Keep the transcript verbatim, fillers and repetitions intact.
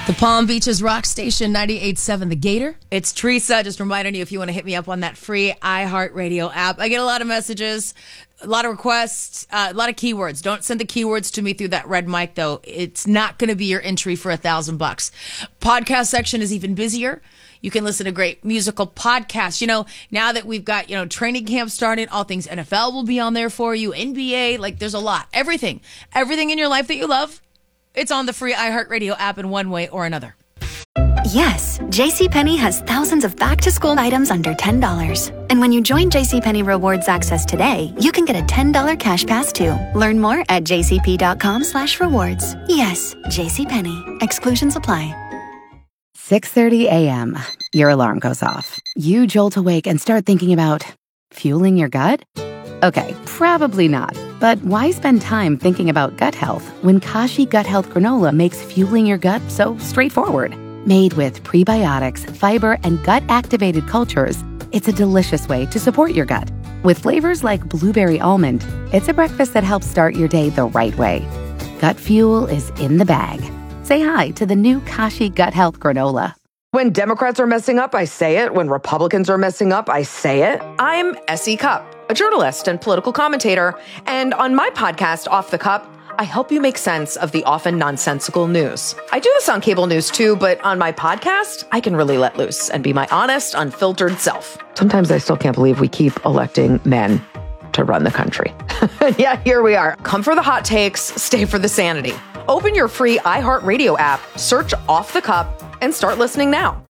The Palm Beaches Rock Station ninety-eight point seven The Gator. It's Teresa. Just reminding you, if you want to hit me up on that free iHeartRadio app. I get a lot of messages, a lot of requests, uh, a lot of keywords. Don't send the keywords to me through that red mic, though. It's not going to be your entry for a thousand bucks. Podcast section is even busier. You can listen to great musical podcasts. You know, now that we've got, you know, training camp started, all things N F L will be on there for you. N B A, like there's a lot. Everything. Everything in your life that you love, it's on the free iHeartRadio app in one way or another. Yes, JCPenney has thousands of back-to-school items under ten dollars. And when you join JCPenney Rewards Access today, you can get a ten dollars cash pass too. Learn more at jcp.com slash rewards. Yes, JCPenney. Exclusions apply. six thirty a.m. Your alarm goes off. You jolt awake and start thinking about fueling your gut? Okay, probably not. But why spend time thinking about gut health when Kashi Gut Health Granola makes fueling your gut so straightforward? Made with prebiotics, fiber, and gut-activated cultures, it's a delicious way to support your gut. With flavors like blueberry almond, it's a breakfast that helps start your day the right way. Gut fuel is in the bag. Say hi to the new Kashi Gut Health Granola. When Democrats are messing up, I say it. When Republicans are messing up, I say it. I'm Essie Cupp, a journalist and political commentator. And on my podcast, Off the Cup, I help you make sense of the often nonsensical news. I do this on cable news too, but on my podcast, I can really let loose and be my honest, unfiltered self. Sometimes I still can't believe we keep electing men to run the country. Yeah, here we are. Come for the hot takes, stay for the sanity. Open your free iHeartRadio app, search Off the Cup, and start listening now.